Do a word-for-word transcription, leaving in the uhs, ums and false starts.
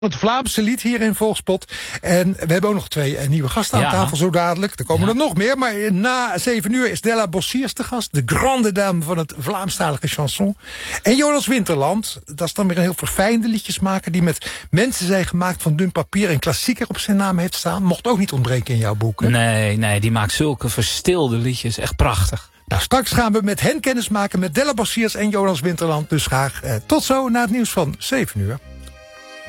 Het Vlaamse lied hier in Volkspot. En we hebben ook nog twee uh, nieuwe gasten aan ja. tafel zo dadelijk. Er komen ja. er nog meer, maar na zeven uur is Della Bossiers te gast. De grande dame van het Vlaamstalige chanson. En Jonas Winterland, dat is dan weer een heel verfijnde liedjesmaker... die met mensen zijn gemaakt van dun papier... en klassieker op zijn naam heeft staan. Mocht ook niet ontbreken in jouw boek. Hè? Nee, nee, die maakt zulke verstilde liedjes. Echt prachtig. Nou, straks gaan we met hen kennismaken met Della Bossiers en Jonas Winterland. Dus graag uh, tot zo na het nieuws van zeven uur.